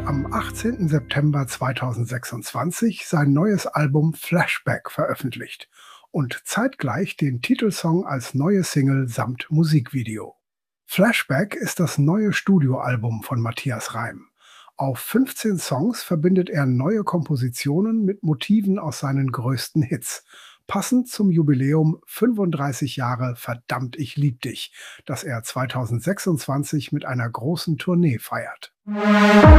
am 18. September 2026 sein neues Album Flashback veröffentlicht und zeitgleich den Titelsong als neue Single samt Musikvideo. Flashback ist das neue Studioalbum von Matthias Reim. Auf 15 Songs verbindet er neue Kompositionen mit Motiven aus seinen größten Hits, passend zum Jubiläum 35 Jahre Verdammt, ich lieb dich, das er 2026 mit einer großen Tournee feiert.